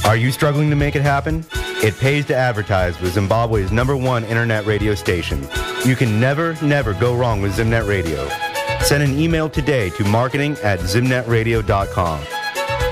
Are you struggling to make it happen? It pays to advertise with Zimbabwe's #1 internet radio station. You can never go wrong with Zimnet Radio. Send an email today to marketing@zimnetradio.com.